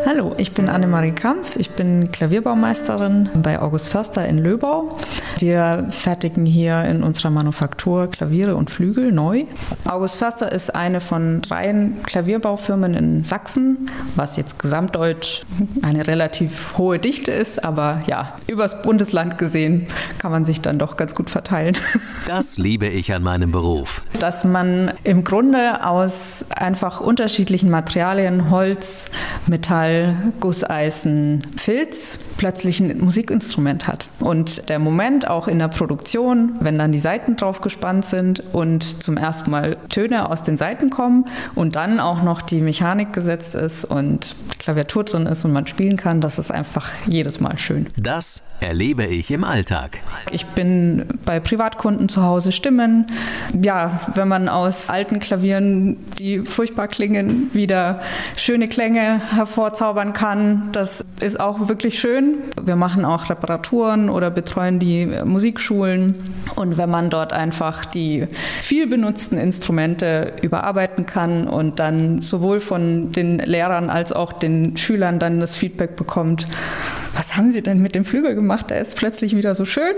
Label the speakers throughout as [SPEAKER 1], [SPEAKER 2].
[SPEAKER 1] Hallo, ich bin Annemarie Kampf. Ich bin Klavierbaumeisterin bei August Förster in Löbau. Wir fertigen hier in unserer Manufaktur Klaviere und Flügel neu. August Förster ist eine von 3 Klavierbaufirmen in Sachsen, was jetzt gesamtdeutsch eine relativ hohe Dichte ist, aber ja, übers Bundesland gesehen kann man sich dann doch ganz gut verteilen.
[SPEAKER 2] Das liebe ich an meinem Beruf.
[SPEAKER 1] Dass man im Grunde aus einfach unterschiedlichen Materialien, Holz, Metall, Gusseisen, Filz, plötzlich ein Musikinstrument hat. Und der Moment auch in der Produktion, wenn dann die Saiten drauf gespannt sind und zum ersten Mal Töne aus den Saiten kommen und dann auch noch die Mechanik gesetzt ist und Klaviatur drin ist und man spielen kann, das ist einfach jedes Mal schön.
[SPEAKER 2] Das erlebe ich im Alltag.
[SPEAKER 1] Ich bin bei Privatkunden zu Hause stimmen. Ja, wenn man aus alten Klavieren, die furchtbar klingen, wieder schöne Klänge hervorzaubern kann, das ist auch wirklich schön. Wir machen auch Reparaturen oder betreuen die Musikschulen. Und wenn man dort einfach die viel benutzten Instrumente überarbeiten kann und dann sowohl von den Lehrern als auch den Schülern dann das Feedback bekommt, was haben Sie denn mit dem Flügel gemacht? Der ist plötzlich wieder so schön.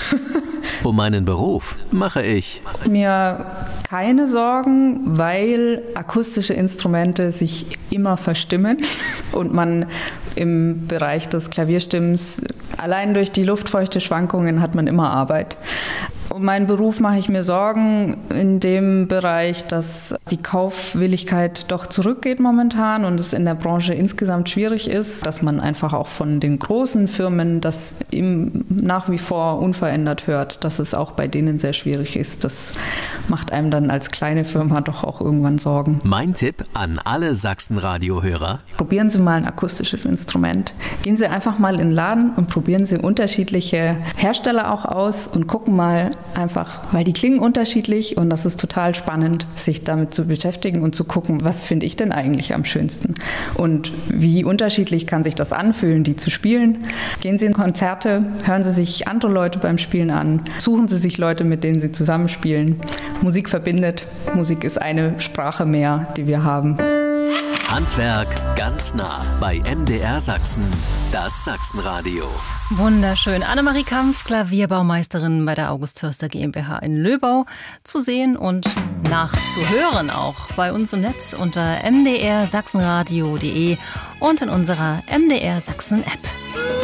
[SPEAKER 2] Um meinen Beruf mache ich
[SPEAKER 1] mir keine Sorgen, weil akustische Instrumente sich immer verstimmen und man im Bereich des Klavierstimmens allein durch die luftfeuchte Schwankungen hat man immer Arbeit. Um meinen Beruf mache ich mir Sorgen in dem Bereich, dass die Kaufwilligkeit doch zurückgeht momentan und es in der Branche insgesamt schwierig ist, dass man einfach auch von den großen Firmen das nach wie vor unverändert hört, dass es auch bei denen sehr schwierig ist. Das macht einem dann als kleine Firma doch auch irgendwann Sorgen.
[SPEAKER 2] Mein Tipp an alle Sachsen-Radio-Hörer:
[SPEAKER 1] Probieren Sie mal ein akustisches Instrument. Gehen Sie einfach mal in den Laden und probieren Sie unterschiedliche Hersteller auch aus und gucken mal, einfach, weil die klingen unterschiedlich und das ist total spannend, sich damit zu beschäftigen und zu gucken, was finde ich denn eigentlich am schönsten und wie unterschiedlich kann sich das anfühlen, die zu spielen. Gehen Sie in Konzerte, hören Sie sich andere Leute beim Spielen an, suchen Sie sich Leute, mit denen Sie zusammenspielen. Musik verbindet, Musik ist eine Sprache mehr, die wir haben.
[SPEAKER 2] Handwerk ganz nah bei MDR Sachsen, das Sachsenradio.
[SPEAKER 3] Wunderschön. Annemarie Kampf, Klavierbaumeisterin bei der August Förster GmbH in Löbau, zu sehen und nachzuhören auch bei uns im Netz unter mdrsachsenradio.de und in unserer MDR Sachsen App.